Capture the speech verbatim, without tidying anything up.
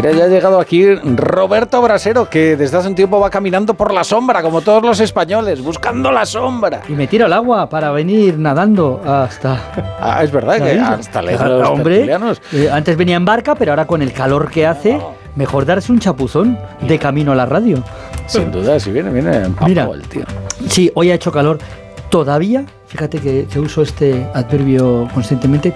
Mira, ya ha llegado aquí Roberto Brasero, que desde hace un tiempo va caminando por la sombra, como todos los españoles, buscando la sombra. Y me tiro al agua para venir nadando hasta... Ah, es verdad que hasta lejos los Hombre, eh, antes venía en barca, pero ahora con el calor que hace, mejor darse un chapuzón de camino a la radio. Sin duda, si viene, viene empapado. Mira, el tío. Sí, hoy ha hecho calor. Todavía, fíjate que, que uso este adverbio constantemente,